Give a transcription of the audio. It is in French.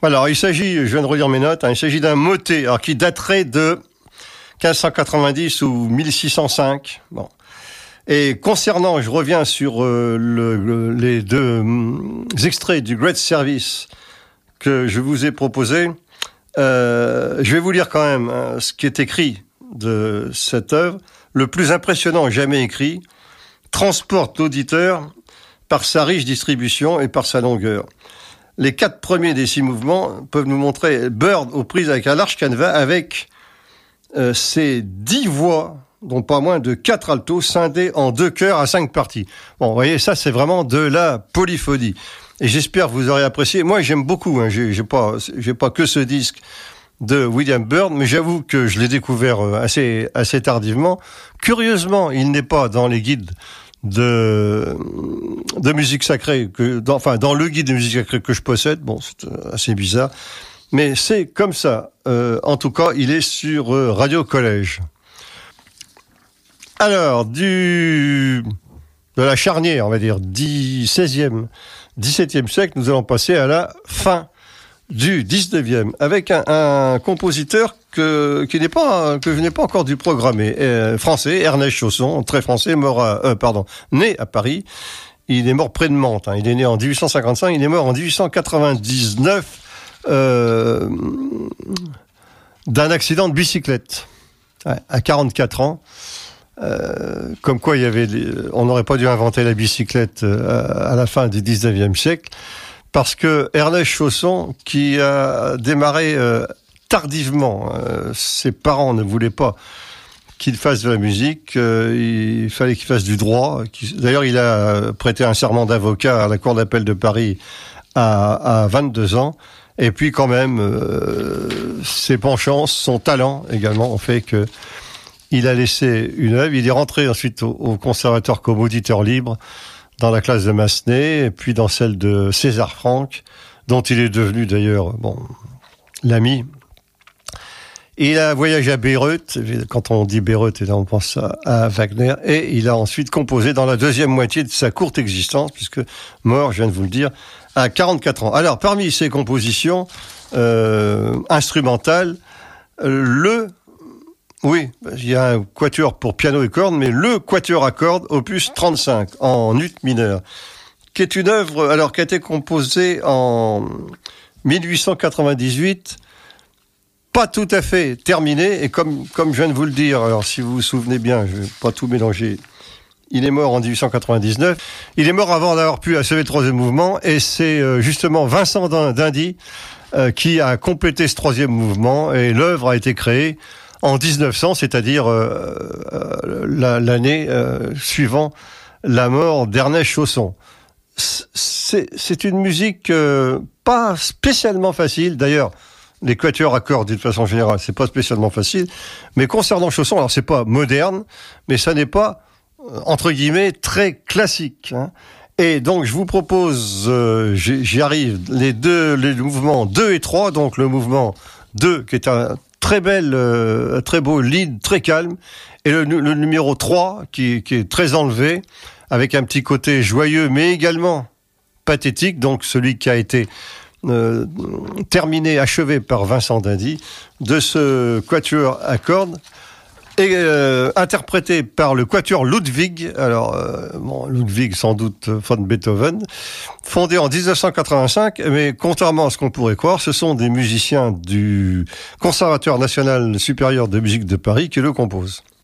Alors, il s'agit, je viens de relire mes notes, il s'agit d'un motet, alors qui daterait de 1590 ou 1605. Bon. Et concernant, je reviens sur les deux extraits du Great Service que je vous ai proposé. Je vais vous lire quand même ce qui est écrit de cette œuvre. Le plus impressionnant jamais écrit transporte l'auditeur par sa riche distribution et par sa longueur. Les 4 premiers des 6 mouvements peuvent nous montrer Bird aux prises avec un large canevas avec ses 10 voix, dont pas moins de 4 altos scindés en 2 chœurs à 5 parties. Bon, vous voyez, ça c'est vraiment de la polyphonie. Et j'espère que vous aurez apprécié. Moi, j'aime beaucoup. J'ai pas que ce disque de William Byrd, mais j'avoue que je l'ai découvert assez tardivement. Curieusement, il n'est pas dans les guides de musique sacrée dans le guide de musique sacrée que je possède. Bon, c'est assez bizarre, mais c'est comme ça. En tout cas, il est sur Radio Collège. Alors, de la charnière, on va dire, 16e, 17e siècle, nous allons passer à la fin du 19e, avec un compositeur que je n'ai pas encore dû programmer, français, Ernest Chausson, très français, né à Paris. Il est mort près de Mantes, il est né en 1855, il est mort en 1899 d'un accident de bicyclette, à 44 ans. Comme quoi on n'aurait pas dû inventer la bicyclette à la fin du 19e siècle, parce que Ernest Chausson, qui a démarré tardivement, ses parents ne voulaient pas qu'il fasse de la musique, il fallait qu'il fasse du droit. D'ailleurs, il a prêté un serment d'avocat à la Cour d'appel de Paris à 22 ans. Et puis quand même, ses penchants, son talent également ont fait que il a laissé une œuvre. Il est rentré ensuite au conservatoire comme auditeur libre dans la classe de Massenet, et puis dans celle de César Franck, dont il est devenu d'ailleurs l'ami. Il a voyagé à Bayreuth. Quand on dit Bayreuth, on pense à Wagner. Et il a ensuite composé dans la deuxième moitié de sa courte existence, puisque mort, je viens de vous le dire, à 44 ans. Alors, parmi ses compositions instrumentales, oui, il y a un quatuor pour piano et cordes, mais le quatuor à cordes, opus 35, en ut mineur, qui est une œuvre, qui a été composée en 1898, pas tout à fait terminée, et comme je viens de vous le dire, alors si vous vous souvenez bien, je vais pas tout mélanger, il est mort en 1899, il est mort avant d'avoir pu achever le troisième mouvement, et c'est justement Vincent d'Indy qui a complété ce troisième mouvement, et l'œuvre a été créée en 1900, c'est-à-dire l'année suivant la mort d'Ernest Chausson. C'est une musique pas spécialement facile. D'ailleurs, les quatuors à cordes, d'une façon générale, c'est pas spécialement facile. Mais concernant Chausson, alors c'est pas moderne, mais ça n'est pas, entre guillemets, très classique. Et donc, je vous propose, j'y arrive, les mouvements 2 et 3, donc le mouvement 2, qui est un très beau lead, très calme, et le numéro 3 qui est très enlevé, avec un petit côté joyeux, mais également pathétique, donc celui qui a été terminé, achevé par Vincent d'Indy, de ce quatuor à cordes, et interprété par le quatuor Ludwig, Ludwig sans doute von Beethoven, fondé en 1985, mais contrairement à ce qu'on pourrait croire, ce sont des musiciens du Conservatoire national supérieur de musique de Paris qui le composent.